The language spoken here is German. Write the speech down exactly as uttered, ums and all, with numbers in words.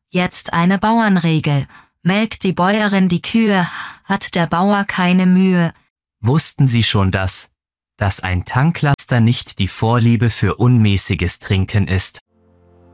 Jetzt eine Bauernregel. Melkt die Bäuerin die Kühe, hat der Bauer keine Mühe. Wussten Sie schon das, dass ein Tanklaster nicht die Vorliebe für unmäßiges Trinken ist?